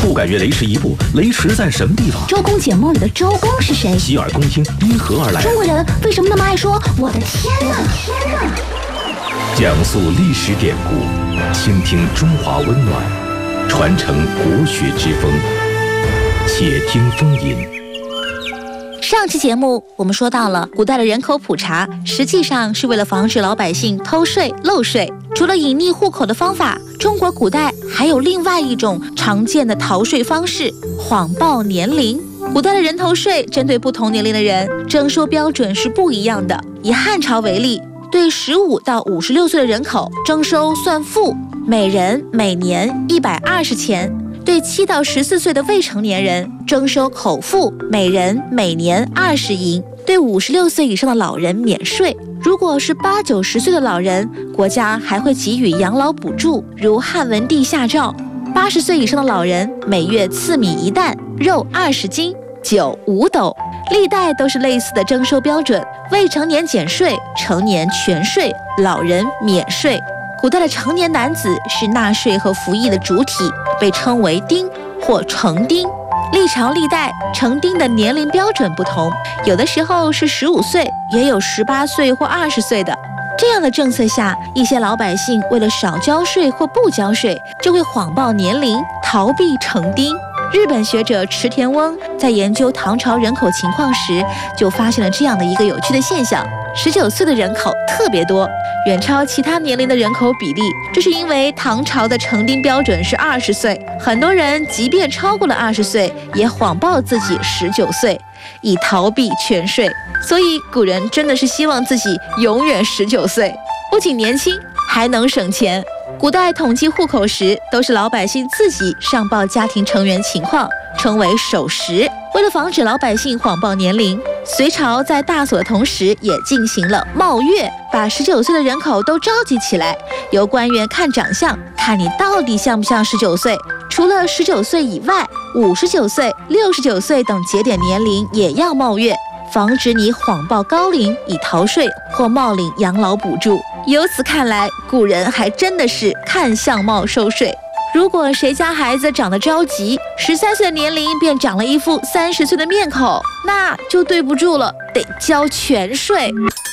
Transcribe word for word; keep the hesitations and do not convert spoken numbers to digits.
不敢越雷池一步，雷池在什么地方？ 周公解梦里的周公是谁？ 洗耳恭听，因何而来？ 中国人为什么那么爱说我的天哪？天哪！ 讲述历史典故，倾听中华温暖，传承国学之风。且听风吟。 上期节目我们说到了，古代的人口普查实际上是为了防止老百姓偷税漏税。除了隐匿户口的方法，中国古代还有另外一种常见的逃税方式——谎报年龄。古代的人头税针对不同年龄的人征收标准是不一样的。以汉朝为例，对十五到五十六岁的人口征收算赋，每人每年一百二十钱；对七到十四岁的未成年人征收口赋，每人每年二十银；对五十六岁以上的老人免税。如果是八九十岁的老人，国家还会给予养老补助，如汉文帝下诏，八十岁以上的老人每月赐米一担，肉二十斤，酒五斗。历代都是类似的征收标准，未成年减税，成年全税，老人免税。古代的成年男子是纳税和服役的主体，被称为丁或成丁。历朝历代成丁的年龄标准不同，有的时候是十五岁，也有十八岁或二十岁的。这样的政策下，一些老百姓为了少交税或不交税，就会谎报年龄，逃避成丁。日本学者池田翁在研究唐朝人口情况时，就发现了这样的一个有趣的现象：十九岁的人口特别多，远超其他年龄的人口比例。这是因为唐朝的成丁标准是二十岁，很多人即便超过了二十岁，也谎报自己十九岁，以逃避全税。所以古人真的是希望自己永远十九岁，不仅年轻，还能省钱。古代统计户口时，都是老百姓自己上报家庭成员情况，称为守时。为了防止老百姓谎报年龄，隋朝在大锁的同时也进行了冒月，把十九岁的人口都召集起来，由官员看长相，看你到底像不像十九岁。除了十九岁以外，五十九岁、六十九岁等节点年龄也要冒月，防止你谎报高龄以逃税或冒领养老补助。由此看来，古人还真的是看相貌收税。如果谁家孩子长得着急，十三岁的年龄便长了一副三十岁的面孔，那就对不住了，得交全税。